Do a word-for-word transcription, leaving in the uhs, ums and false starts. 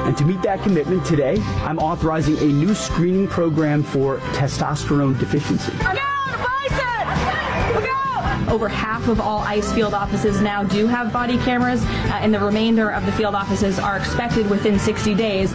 And to meet that commitment today, I'm authorizing a new screening program for testosterone deficiency. Over half of all ICE field offices now do have body cameras, uh, and the remainder of the field offices are expected within sixty days.